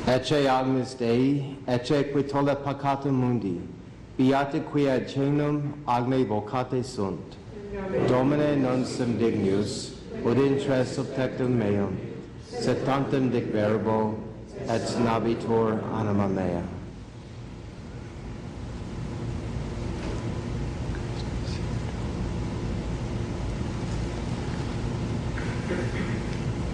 Ecce Agnus Dei, ecce qui tolle peccatum mundi, beate qui ad cenum agne vocate sunt. Domine non sum dignus, ut intre subtectum meum, sed tantum dic verbo, et nabitur anima mea.